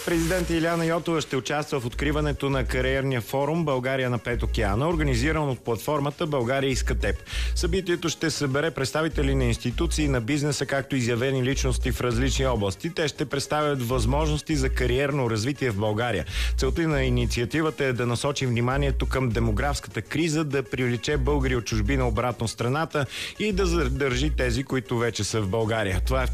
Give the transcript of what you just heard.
Президент Илияна Йотова ще участва в откриването на кариерния форум България на 5 океана, организиран от платформата България иска теб. Събитието ще събере представители на институции, на бизнеса, както и изявени личности в различни области. Те ще представят възможности за кариерно развитие в България. Целта на инициативата е да насочи вниманието към демографската криза, да привлече българи от чужбина обратно в страната и да задържи тези, които вече са в България. Това е